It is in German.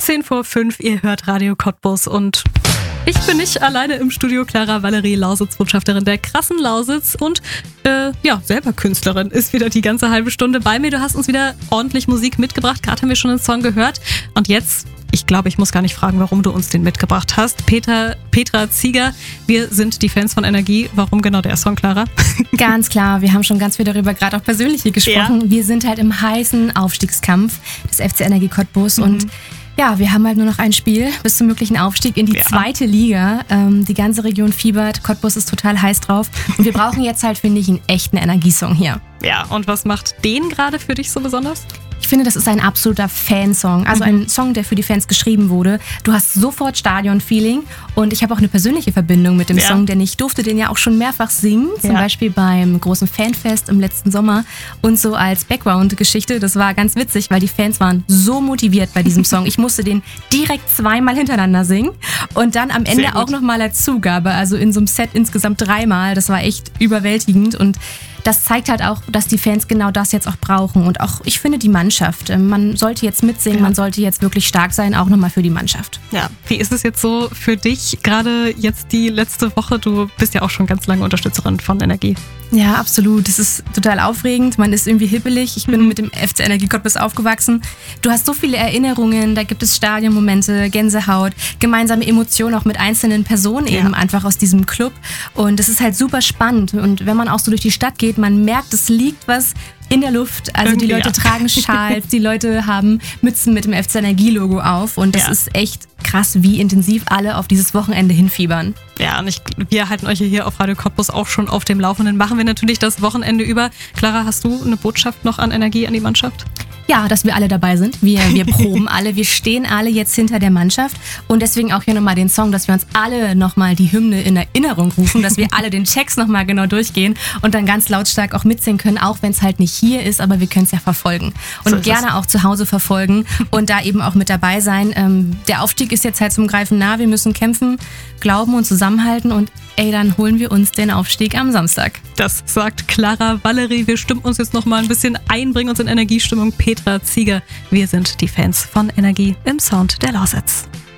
10:05 Uhr, ihr hört Radio Cottbus und ich bin nicht alleine im Studio. Clara Valerie Lausitz, Botschafterin der krassen Lausitz und selber Künstlerin, ist wieder die ganze halbe Stunde bei mir. Du hast uns wieder ordentlich Musik mitgebracht. Gerade haben wir schon einen Song gehört und jetzt, ich glaube, ich muss gar nicht fragen, warum du uns den mitgebracht hast. Petra Zieger, wir sind die Fans von Energie. Warum genau der Song, Clara? Ganz klar, wir haben schon ganz viel darüber gerade auch persönlich hier gesprochen. Ja. Wir sind halt im heißen Aufstiegskampf des FC Energie Cottbus und ja, wir haben halt nur noch ein Spiel bis zum möglichen Aufstieg in die zweite Liga. Die ganze Region fiebert, Cottbus ist total heiß drauf und wir brauchen jetzt halt, finde ich, einen echten Energiesong hier. Ja, und was macht den gerade für dich so besonders? Ich finde, das ist ein absoluter Fansong, also ein Song, der für die Fans geschrieben wurde. Du hast sofort Stadion-Feeling und ich habe auch eine persönliche Verbindung mit dem Song, denn ich durfte den ja auch schon mehrfach singen, zum Beispiel beim großen Fanfest im letzten Sommer und so als Background-Geschichte. Das war ganz witzig, weil die Fans waren so motiviert bei diesem Song. Ich musste den direkt zweimal hintereinander singen und dann am Ende auch nochmal als Zugabe, also in so einem Set insgesamt 3-mal. Das war echt überwältigend und das zeigt halt auch, dass die Fans genau das jetzt auch brauchen und auch, ich finde, die Mannschaft. Man sollte jetzt mitsingen, man sollte jetzt wirklich stark sein, auch nochmal für die Mannschaft. Ja, wie ist es jetzt so für dich, gerade jetzt die letzte Woche? Du bist ja auch schon ganz lange Unterstützerin von Energie. Ja, absolut. Das ist total aufregend. Man ist irgendwie hippelig. Ich bin mit dem FC Energie Cottbus aufgewachsen. Du hast so viele Erinnerungen. Da gibt es Stadionmomente, Gänsehaut, gemeinsame Emotionen auch mit einzelnen Personen eben einfach aus diesem Club. Und das ist halt super spannend. Und wenn man auch so durch die Stadt geht, man merkt, es liegt was in der Luft. Also die Leute tragen Schals, die Leute haben Mützen mit dem FC Energie-Logo auf. Und das ist echt krass, wie intensiv alle auf dieses Wochenende hinfiebern. Ja, und wir halten euch hier auf Radio Cottbus auch schon auf dem Laufenden. Machen wir natürlich das Wochenende über. Clara, hast du eine Botschaft noch an Energie, an die Mannschaft? Ja, dass wir alle dabei sind. Wir proben alle, wir stehen alle jetzt hinter der Mannschaft und deswegen auch hier nochmal den Song, dass wir uns alle nochmal die Hymne in Erinnerung rufen, dass wir alle den Text nochmal genau durchgehen und dann ganz lautstark auch mitsingen können, auch wenn es halt nicht hier ist, aber wir können es ja verfolgen und so gerne auch zu Hause verfolgen und da eben auch mit dabei sein. Der Aufstieg ist jetzt halt zum Greifen nah, wir müssen kämpfen, glauben und zusammenhalten und dann holen wir uns den Aufstieg am Samstag. Das sagt Clara Valerie. Wir stimmen uns jetzt nochmal ein bisschen ein, bringen uns in Energiestimmung. Petra Zieger, wir sind die Fans von Energie im Sound der Lausitz.